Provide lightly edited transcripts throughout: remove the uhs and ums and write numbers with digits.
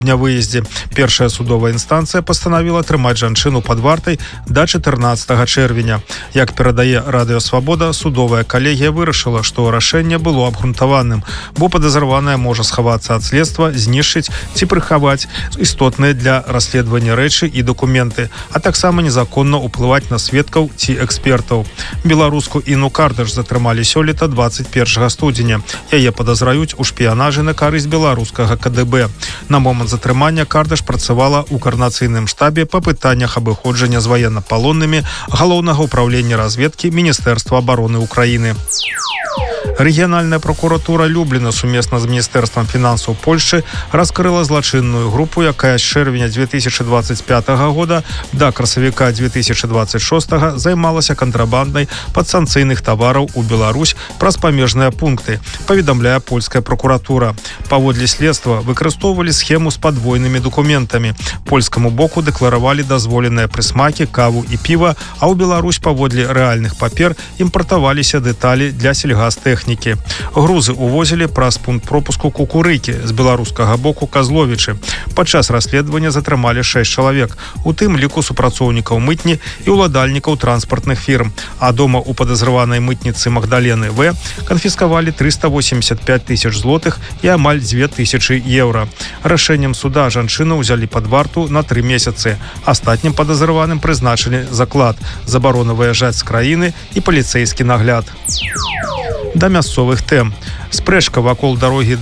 на выездзе. Першая судовая інстанцыя пастанавіла трымаць жанчыну пад вартай да 14 чэрвеня. Як перадае Радыё Свабода, судовая калегія вырашыла, што рашэнне было абгрунтаваным, бо падазраваная можа схавацца ад следства, знішчыць ці прыхаваць істотныя для расследавання рэчы і дакументы, а таксама незаконна ўплываць на сведкаў ці экспертаў. Беларуску Інну Кардаш затрымалі сёлета 21 студзеня. Яе падазраюць у шпіянажы на карысць беларускага КДБ. На момант затрымання Кардаш працавала ў каардынацыйным штабе па пытаннях абыходжання з ваеннапалоннымі Галоўнага ўправлення разведкі Міністэрства абароны Украіны. Рэгіянальная прокуратура Любліна сумесна з Міністэрствам фінансаў Польшчы раскрыла злачынную групу, якая з чэрвеня 2025 года да красавіка 2026 займалася кантрабандай падсанкцыйных тавараў у Беларусь праз памежныя пункты, паведамляе польская прокуратура. Паводле следства выкарыстоўвалі схему з падвойнымі дакументамі. Польскаму боку дэкларавалі дазволеныя прысмакі, каву і піва, а ў Беларусь паводле рэальных папер імпартаваліся дэталі для сельгастэхнікі. Грузы увозілі праз пункт пропуску Кукурыкі, з беларускага боку Казловічы. Падчас расследавання затрымалі 6 чалавек, у тым ліку супрацоўнікаў мытні і ўладальнікаў транспартных фірм. А дома у падазраванай мытніцы Магдалены В канфіскавалі 385 тысяч злотых і амаль 2000 еўра. Рашэннем суда жанчыну ўзялі пад варту на 3 месяцы. Астатнім падазраваным прызначылі заклад, забарона выязджаць з краіны і паліцэйскі нагляд. Да мясцовых тэм. Спрэчка вакол дарогі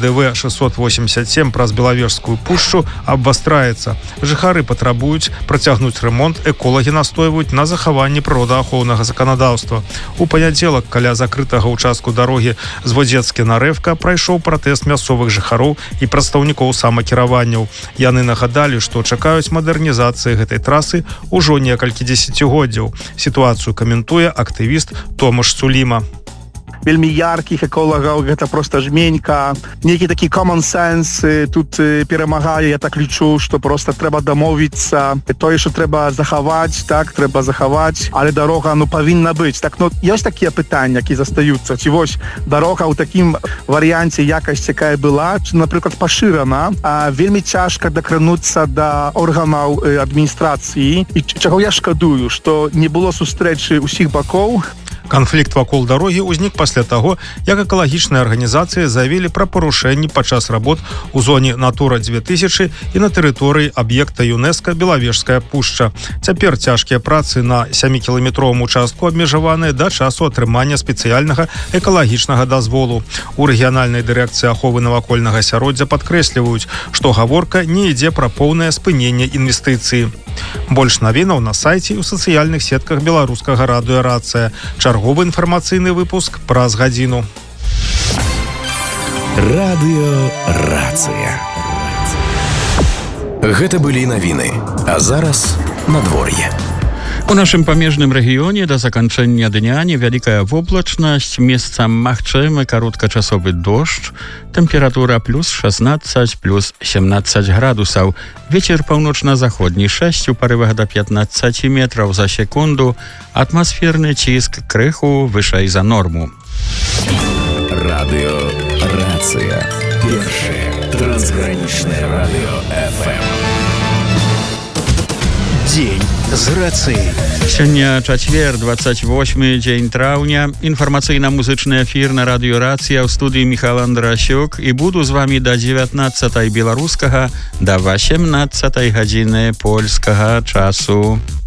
ДВ-687 праз Белавежскую пушчу абвастраецца. Жыхары патрабуюць працягнуць ремонт, эколагі настойваюць на захаванні прыродаахоўнага заканадаўства. У панядзелак каля закрытага ўчастку дарогі Зводзецкі на Рэвка прайшоў пратэст мясцовых жыхароў і прадстаўнікоў самакіраванняў. Яны нагадалі, што чакаюць мадэрнізацыі гэтай трасы ўжо некалькі дзесяцігоддзяў. Сітуацыю каментуе актывіст Томаш Суліма. Вельмі яркіх эколагаў, гэта проста жменька. Нейкі такі common sense тут перамагае. Я так лічу, што проста трэба дамовіцца. Тое, што трэба захаваць, так, трэба захаваць, але дарога, павінна быць. Так, ёсць такія пытанні, які застаюцца. Ці вось дарога ў такім варыянце якасць, якая была, ці, напрыклад, пашырана, а вельмі цяжка дакрануцца да органаў адміністрацыі. І чаго я шкадую, што не было сустрэчы ўсіх бакоў. Канфлікт вакол дарогі ўзнік пасля таго, як экалагічныя арганізацыі заявілі пра парушэнні падчас работ у зоне Натура 2000 і на тэрыторыі аб'екта ЮНЕСКО Белавежская пушча. Цяпер цяжкія працы на 7-кіламетровым участку абмежаваныя да часу атрымання спецыяльнага экалагічнага дазволу. У рэгіянальнай дырэкцыі аховы навакольнага асяроддзя падкрэсліваюць, што гаворка не ідзе пра поўнае спыненне інвестыцыі. Больш навінаў на сайце і ў сацыяльных сетках беларускага радыё «Рацыя». Чарговы інфармацыйны выпуск праз гадзіну. Радыё «Рацыя». Гэта былі навіны, а зараз надвор'е. У нашым памежным рэгіёне да заканчэння дня невялікая воблачнасць, месцам магчымы кароткачасовы дождж, тэмпература плюс 16, плюс 17 градусаў, вецер паўночна-заходні 6 у парывах да 15 метраў за секунду, атмасферны ціск крыху вышэй за норму. Радыё «Рацыя». Першае трансгранічнае радыё FM. Дзень з рацыяй. Сёння чацвер, 28 дзень траўня. Інфармацыйна-музычны эфір на радыё «Рацыя» ў студыі Міхал Андрасюк і буду з вамі да 19 беларускага, да 18 гадзіны польскага часу.